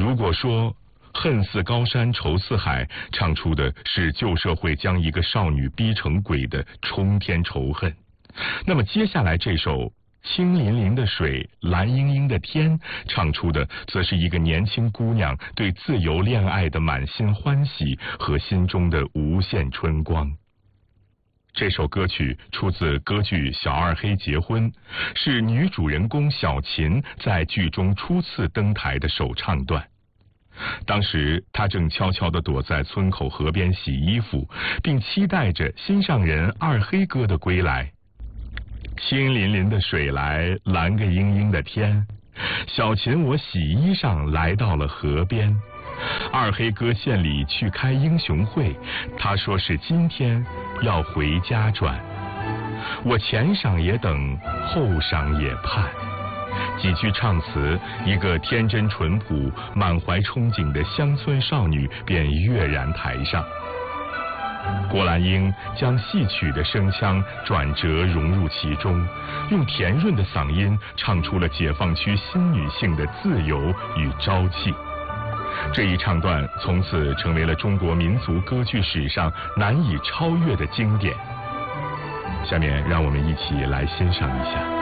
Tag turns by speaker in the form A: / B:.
A: 如果说恨似高山愁似海唱出的是旧社会将一个少女逼成鬼的冲天仇恨，那么接下来这首清淋淋的水，蓝盈盈的天唱出的则是一个年轻姑娘对自由恋爱的满心欢喜和心中的无限春光。这首歌曲出自歌剧《小二黑结婚》，是女主人公小琴在剧中初次登台的首唱段。当时她正悄悄地躲在村口河边洗衣服，并期待着心上人二黑哥的归来。清淋淋的水来，蓝个盈盈的天，小琴我洗衣裳来到了河边。二黑哥县里去开英雄会，他说是今天要回家转。我前晌也等，后晌也盼。几句唱词，一个天真淳朴、满怀憧憬的乡村少女便跃然台上。郭兰英将戏曲的声腔转折融入其中，用甜润的嗓音唱出了解放区新女性的自由与朝气。这一唱段从此成为了中国民族歌剧史上难以超越的经典。下面让我们一起来欣赏一下。